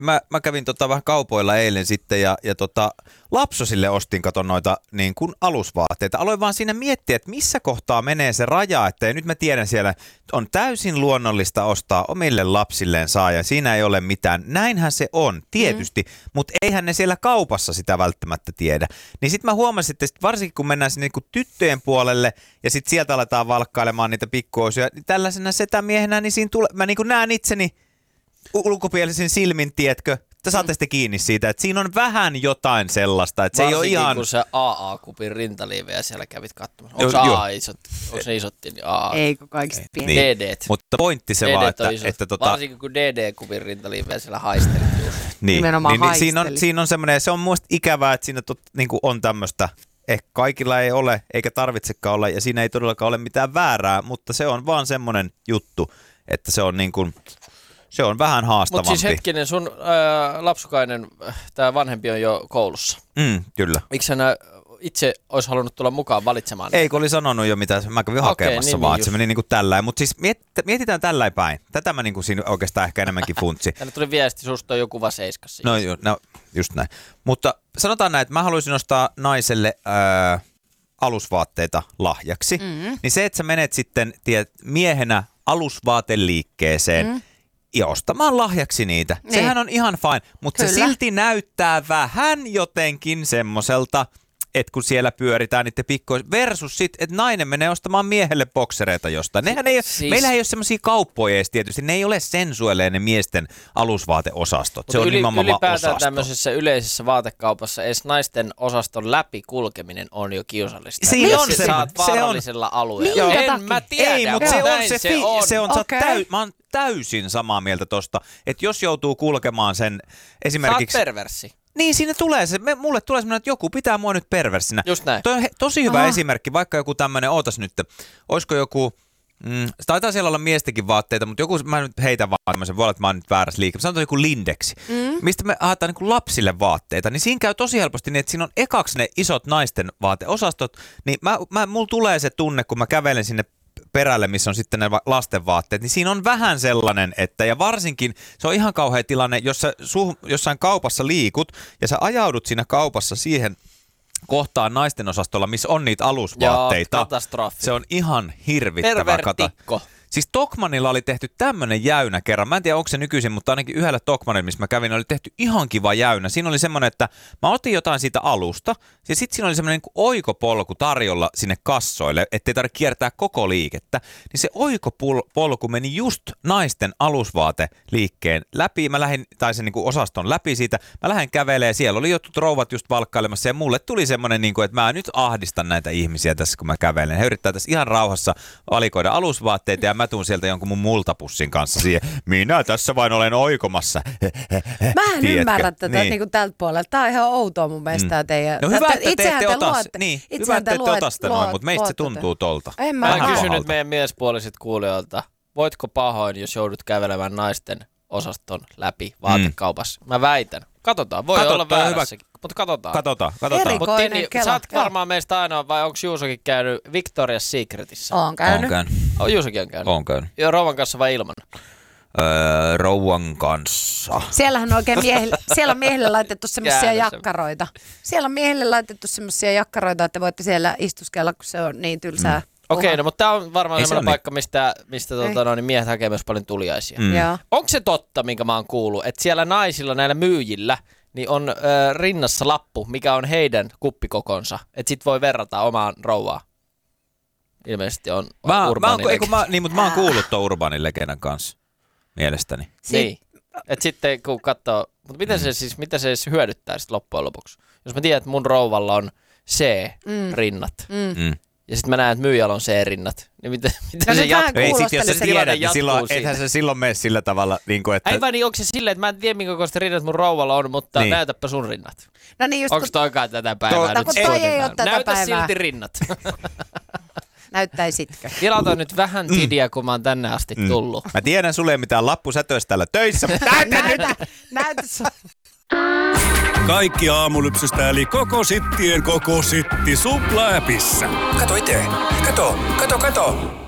mä kävin vähän kaupoilla eilen sitten ja lapsosille ostin noita niin kuin alusvaatteita. Aloin vaan siinä miettiä, että missä kohtaa menee se raja, että ja nyt mä tiedän siellä, on täysin luonnollista ostaa omille lapsilleen saa ja siinä ei ole mitään. Näinhän se on, tietysti, mutta eihän ne siellä kaupassa sitä välttämättä tiedä. Niin sitten mä huomasin, että varsinkin kun mennään sinne niin tyttöjen puolelle ja sitten sieltä aletaan valkkailemaan niitä pikkuosia, niin tällaisena setämiehenä, niin siinä mä niin kuin näen itseni ulkopielisin silmin, tiedätkö? Te saatte sitten kiinni siitä, että siinä on vähän jotain sellaista, että se ei ole ihan... Varsinkin kun se AA-kupin rintaliivejä siellä kävit katsomassa. Onko ne isot? AA? Ei, kun kaikista pieni. Niin. DDt. Mutta pointti se vaan, että varsinkin kun DD-kupin rintaliivejä siellä haistelit. Niin, siinä on semmoinen, se on muista ikävää, että siinä niinku on tämmöistä, ehkä kaikilla ei ole, eikä tarvitsekaan olla, ja siinä ei todellakaan ole mitään väärää, mutta se on vaan semmoinen juttu, että se on niin kuin... Se on vähän haastavampi. Mutta siis hetkinen, sun lapsukainen, tämä vanhempi on jo koulussa. Kyllä. Miksi hän itse olisi halunnut tulla mukaan valitsemaan? Ei, kun oli sanonut jo mitä mä kävin hakemassa niin, vaan, niin että se meni niin kuin tälläin. Mutta siis mietitään tälläin päin. Tätä mä niin kuin siinä oikeastaan ehkä enemmänkin funtsi. Tänne tuli viesti, susta on jo kuva seiskassa. No just näin. Mutta sanotaan näin, että mä haluaisin ostaa naiselle alusvaatteita lahjaksi. Niin se, että sä menet sitten miehenä alusvaateliikkeeseen, ja ostamaan lahjaksi niitä. Niin. Sehän on ihan fine, mutta se silti näyttää vähän jotenkin semmoiselta, että kun siellä pyöritään niiden pikkoja versus sitten, että nainen menee ostamaan miehelle boksereita jostain. Meillä ei ole semmoisia kauppoja edes tietysti. Ne ei ole sensuelleen ne miesten alusvaateosastot. Se on nimenomaan ylipäätään osasto. Tämmöisessä yleisessä vaatekaupassa edes naisten osaston läpi kulkeminen on jo kiusallista. Siinä on se saat vaarallisella alueella. Minkä en mä tiedä, ei, mutta se on. Okay. Mä oon täysin samaa mieltä tosta, että jos joutuu kulkemaan sen esimerkiksi... Sä oot perverssi. Niin, siinä tulee se, mulle tulee semmoinen, että joku pitää mua nyt perversinä. Just näin. Toi on tosi hyvä esimerkki, vaikka joku tämmöinen, ootas nyt, olisiko joku, taitaa siellä olla miestenkin vaatteita, mutta joku, mä nyt heitän vaan tämmöisen, voi olla, että mä oon nyt väärässä liikkeessä, sanotaan joku Lindeksi, mistä me haetaan niin kuin lapsille vaatteita, niin siinä käy tosi helposti niin, että siinä on ekaksi ne isot naisten vaateosastot, niin mulla tulee se tunne, kun mä kävelen sinne perälle, missä on sitten ne lastenvaatteet, niin siinä on vähän sellainen, että ja varsinkin se on ihan kauhea tilanne, jos sä jossain kaupassa liikut ja sä ajaudut siinä kaupassa siihen kohtaan naisten osastolla, missä on niitä alusvaatteita. Joo, katastrofi. Se on ihan hirvittävä Pervertikko. Siis Tokmanilla oli tehty tämmönen jäynä kerran. Mä en tiedä, onko se nykyisin, mutta ainakin yhdellä Tokmanilla, missä mä kävin, oli tehty ihan kiva jäynä. Siinä oli semmoinen, että mä otin jotain siitä alusta, ja sitten siinä oli semmoinen niin kuin oikopolku tarjolla sinne kassoille, ettei tarvitse kiertää koko liikettä. Niin se oikopolku meni just naisten alusvaateliikkeen läpi. Mä lähdin, tai sen niin kuin osaston läpi siitä. Mä lähdin kävelemään, siellä oli jotkut rouvat just valkkailemassa, ja mulle tuli semmoinen, niin kuin, että mä nyt ahdistan näitä ihmisiä tässä, kun mä kävelen. He yrittää tässä ihan rauhassa valikoida alusvaatteita, ja mä tuun sieltä jonkun mun multapussin kanssa siihen. Minä tässä vain olen oikomassa. Mä en ymmärrä tätä niin tältä puolelta. Tää on ihan outoa mun mielestä teidän. No hyvä, että te ette ota sitä. Niin, hyvä, että te ette ota sitä noin, mutta meistä se tuntuu tolta. Mä oon kysynyt meidän miespuoliset kuulijoilta, voitko pahoin, jos joudut kävelemään naisten osaston läpi vaatekaupassa? Mä väitän. Katsotaan, voi olla väärässäkin. Mutta katsotaan. Mutta Tini, sä oot varmaan meistä ainoa, vai onko Juusokin käynyt Victoria's Secretissä? Oon käynyt. Juusokin on käynyt? Oon käynyt. Ja rouvan kanssa vai ilman? Rouvan kanssa. Siellähän oikein siellä on miehille laitettu semmoisia jakkaroita. Siellä on miehille laitettu semmoisia jakkaroita, että voitte siellä istuskella, kun se on niin tylsää. Okei, no mutta tää on varmaan sellainen paikka, mistä niin miehet hakee myös paljon tuliaisia. Onko se totta, minkä mä oon kuullut, että siellä naisilla, näillä myyjillä, niin on rinnassa lappu, mikä on heidän kuppikokonsa, että sit voi verrata omaan rouvaan. Ilmeisesti on urbaani legenda. Mutta mä oon kuullut ton urbaani legendan kanssa, mielestäni. Niin, että sitten kun katsoo, mutta mitä se siis hyödyttää sitten loppujen lopuksi? Jos mä tiedän, että mun rouvalla on C-rinnat, ja sitten mä näen, että myyjällä on C-rinnat, niin miten se jatkuu? Ei sit, jos sä tiedät, niin eihän se silloin mene sillä tavalla, niin kuin, että... Ei vaan, niin onko se silleen, että mä en tiedä, minkä kokoista rinnat mun rouvalla on, mutta niin. Näytäpä sun rinnat. No niin just... Onko toikaan tätä päivää nyt suositellaan? Näytä silti rinnat. Näyttäisitkö? Ilata nyt vähän Tidiä, kun mä oon tänne asti tullut. Mä tiedän, sulle ei mitään lappusätöistä täällä töissä, mutta näytä. Kaikki aamulypsystä eli koko sittien koko sitti Supla-äpissä. Kato itse. Kato.